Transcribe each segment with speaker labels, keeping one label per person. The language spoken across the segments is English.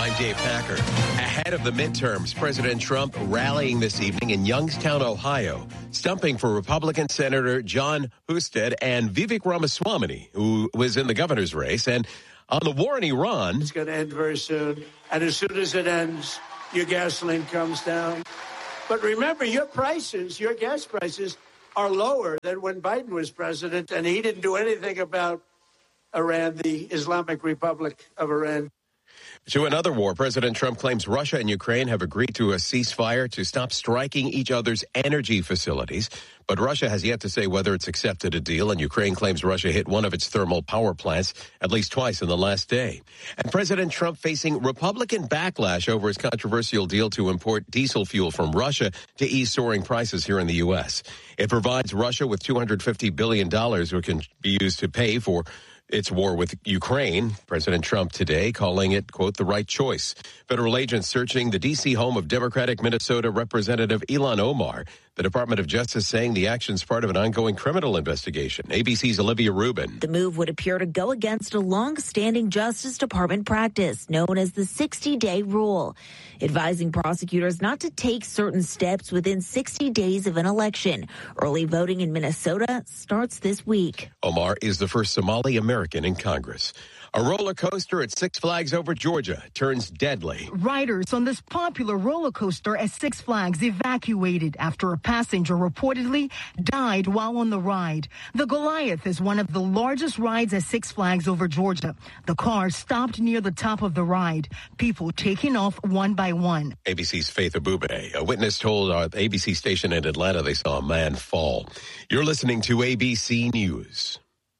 Speaker 1: I'm Dave Packer. Ahead of the midterms, President Trump rallying this evening in Youngstown, Ohio, stumping for Republican Senator John Husted and Vivek Ramaswamy, who was in the governor's race. And on the war in Iran,
Speaker 2: it's going to end very soon. And as soon as it ends, your gasoline comes down. But remember, your gas prices are lower than when Biden was president, and he didn't do anything about Iran, the Islamic Republic of Iran.
Speaker 1: To another war, President Trump claims Russia and Ukraine have agreed to a ceasefire to stop striking each other's energy facilities. But Russia has yet to say whether it's accepted a deal, and Ukraine claims Russia hit one of its thermal power plants at least twice in the last day. And President Trump facing Republican backlash over his controversial deal to import diesel fuel from Russia to ease soaring prices here in the U.S. It provides Russia with $250 billion, which can be used to pay for its war with Ukraine. President Trump today calling it, quote, the right choice. Federal agents searching the D.C. home of Democratic Minnesota Representative Ilhan Omar. The Department of Justice saying the action's part of an ongoing criminal investigation. ABC's Olivia Rubin.
Speaker 3: The move would appear to go against a long-standing Justice Department practice known as the 60-day rule, advising prosecutors not to take certain steps within 60 days of an election. Early voting in Minnesota starts this week.
Speaker 1: Omar is the first Somali American in Congress. A roller coaster at Six Flags over Georgia turns deadly.
Speaker 4: Riders on this popular roller coaster at Six Flags evacuated after a passenger reportedly died while on the ride. The Goliath is one of the largest rides at Six Flags over Georgia. The car stopped near the top of the ride, people taking off one by one.
Speaker 1: ABC's Faith Abube. A witness told the ABC station in Atlanta they saw a man fall. You're listening to ABC News.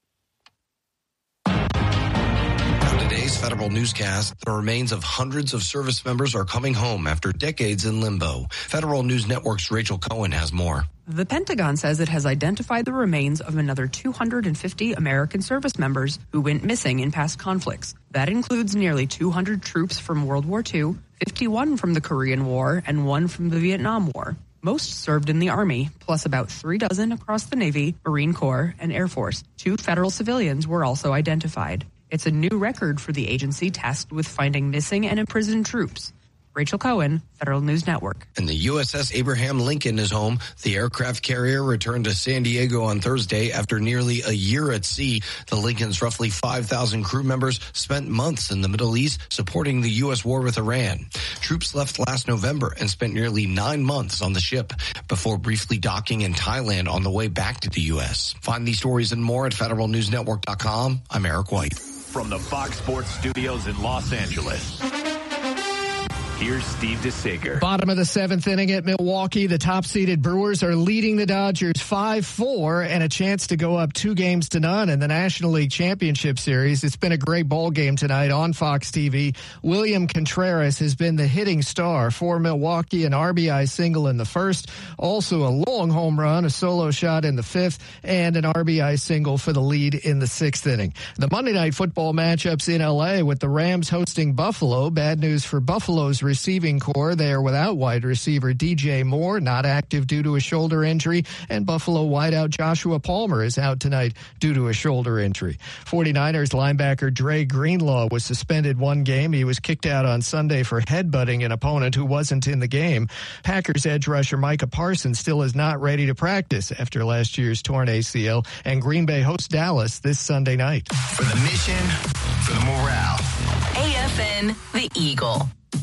Speaker 5: Today's Federal Newscast, the remains of hundreds of service members are coming home after decades in limbo. Federal News Network's Rachel Cohen has more.
Speaker 6: The Pentagon says it has identified the remains of another 250 American service members who went missing in past conflicts. That includes nearly 200 troops from World War II, 51 from the Korean War, and 1 from the Vietnam War. Most served in the Army, plus about 3 dozen across the Navy, Marine Corps, and Air Force. 2 federal civilians were also identified. It's a new record for the agency tasked with finding missing and imprisoned troops. Rachel Cohen, Federal News Network.
Speaker 5: And the USS Abraham Lincoln is home. The aircraft carrier returned to San Diego on Thursday after nearly a year at sea. The Lincoln's roughly 5,000 crew members spent months in the Middle East supporting the U.S. war with Iran. Troops left last November and spent nearly 9 months on the ship before briefly docking in Thailand on the way back to the U.S. Find these stories and more at federalnewsnetwork.com. I'm Eric White.
Speaker 7: From the Fox Sports Studios in Los Angeles, here's Steve DeSager.
Speaker 8: Bottom of the 7th inning at Milwaukee. The top-seeded Brewers are leading the Dodgers 5-4 and a chance to go up 2-0 in the National League Championship Series. It's been a great ball game tonight on Fox TV. William Contreras has been the hitting star for Milwaukee, an RBI single in the first, also a long home run, a solo shot in the 5th, and an RBI single for the lead in the 6th inning. The Monday Night Football matchups in L.A. with the Rams hosting Buffalo. Bad news for Buffalo's receiving core. They are without wide receiver DJ Moore, not active due to a shoulder injury, and Buffalo wideout Joshua Palmer is out tonight due to a shoulder injury. 49ers linebacker Dre Greenlaw was suspended 1 game. He was kicked out on Sunday for headbutting an opponent who wasn't in the game. Packers edge rusher Micah Parsons still is not ready to practice after last year's torn ACL, and Green Bay hosts Dallas this Sunday night.
Speaker 7: For the mission, for the morale.
Speaker 9: AFN, the Eagle.